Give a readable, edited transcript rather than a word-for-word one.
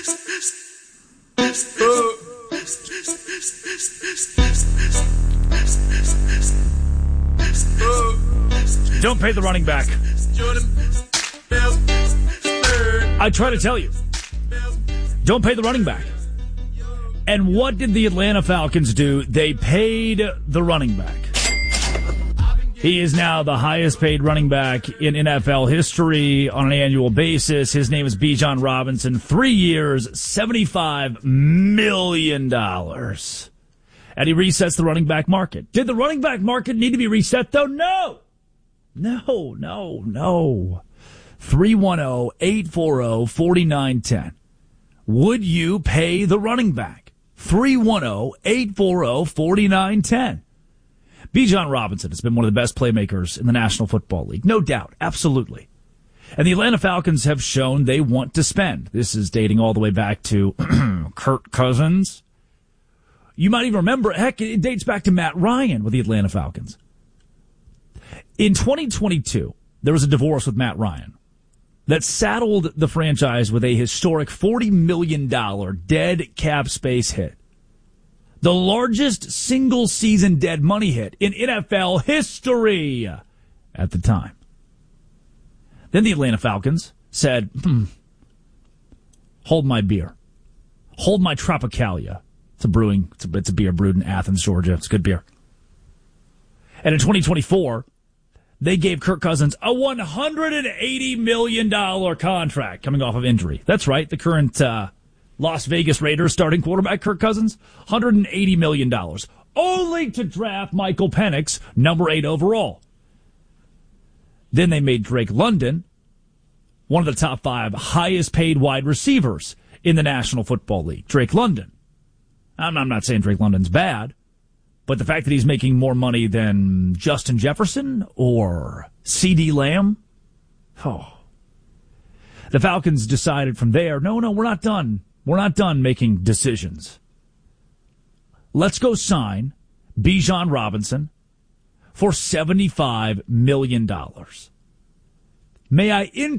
Don't pay the running back. I try to tell you. Don't pay the running back. And what did the Atlanta Falcons do? They paid the running back. He is now the highest paid running back in NFL history on an annual basis. His name is Bijan Robinson. 3 years, $75 million. And he resets the running back market. Did the running back market need to be reset, though? No. 310-840-4910. Would you pay the running back? 310-840-4910. Bijan Robinson has been one of the best playmakers in the National Football League. No doubt. Absolutely. And the Atlanta Falcons have shown they want to spend. This is dating all the way back to Kirk Cousins. You might even remember, heck, it dates back to Matt Ryan with the Atlanta Falcons. In 2022, there was a divorce with Matt Ryan that saddled the franchise with a historic $40 million dead cap space hit. The largest single-season dead money hit in NFL history at the time. Then the Atlanta Falcons said, hold my beer. Hold my Tropicalia. It's a beer brewed in Athens, Georgia. It's good beer. And in 2024, they gave Kirk Cousins a $180 million contract coming off of injury. That's right. The current Las Vegas Raiders starting quarterback, Kirk Cousins, $180 million. Only to draft Michael Penix, number 8 overall. Then they made Drake London one of the top 5 highest paid wide receivers in the National Football League. Drake London. I'm not saying Drake London's bad, but the fact that he's making more money than Justin Jefferson or CeeDee Lamb, the Falcons decided from there, no, we're not done. We're not done making decisions. Let's go sign Bijan Robinson for $75 million. May I